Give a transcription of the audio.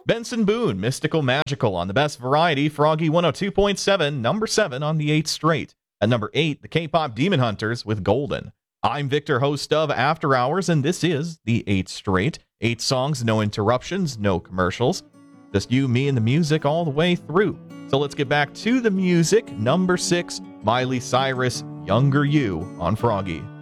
Benson Boone, Mystical Magical on the Best Variety, Froggy 102.7, number 7 on the 8th straight. At number 8, the K-pop Demon Hunters with Golden. I'm Victor, host of After Hours, and this is the 8th straight. 8 songs, no interruptions, no commercials. Just you, me, and the music all the way through. So let's get back to the music. Number 6, Miley Cyrus, Younger You on Froggy.